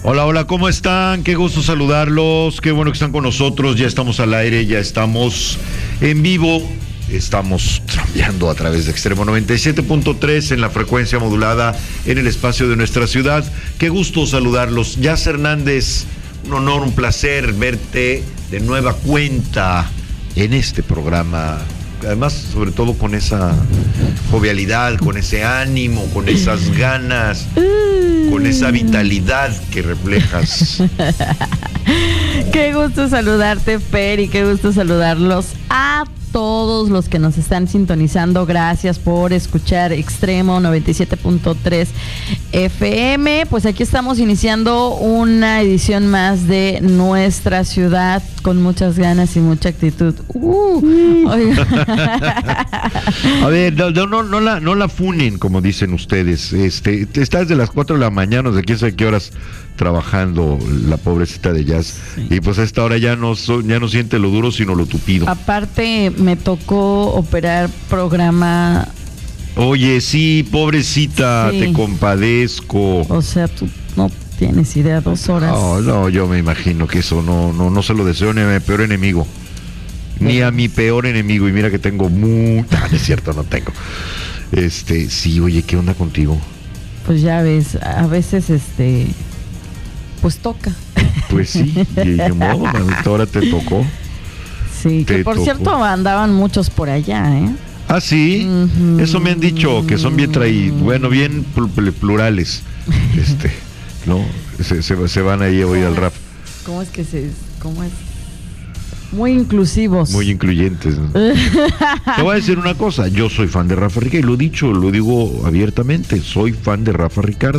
Hola, hola, ¿cómo están? Qué gusto saludarlos, qué bueno que están con nosotros, ya estamos al aire, ya estamos en vivo, estamos trampeando a través de Extremo 97.3 en la frecuencia modulada en el espacio de nuestra ciudad. Qué gusto saludarlos. Jazz Hernández, un honor, un placer verte de nueva cuenta en este programa. Además, sobre todo con esa jovialidad, con ese ánimo, con esas ganas, con esa vitalidad que reflejas. Qué gusto saludarte, Fer, y qué gusto saludarlos a todos los que nos están sintonizando. Gracias por escuchar Extremo 97.3 FM. Pues aquí estamos iniciando una edición más de Nuestra Ciudad con muchas ganas y mucha actitud. A ver, no la funen, como dicen ustedes. Está desde las 4 de la mañana, de quién sabe qué horas trabajando la pobrecita de Jazz. Sí. Y pues a esta hora ya no siente lo duro, sino lo tupido. Aparte, me tocó operar programa. Oye, sí, pobrecita, sí. Te compadezco. O sea, tú no tienes idea, 2 horas. No, yo me imagino que eso no se lo deseo ni a mi peor enemigo. Ni a mi peor enemigo. Y mira que tengo no es cierto, no tengo. Sí, oye, ¿qué onda contigo? Pues ya ves, a veces pues toca. Pues sí, de modo, ahora te tocó. Sí, que por cierto andaban muchos por allá, ¿eh? Ah, sí, eso me han dicho, que son bien bien plurales. ¿No? Se van ahí a oír al rap. ¿Cómo es? Muy inclusivos. Muy incluyentes, ¿no? Te voy a decir una cosa, yo soy fan de Rafa Ricardo, y lo digo abiertamente, soy fan de Rafa Ricardo.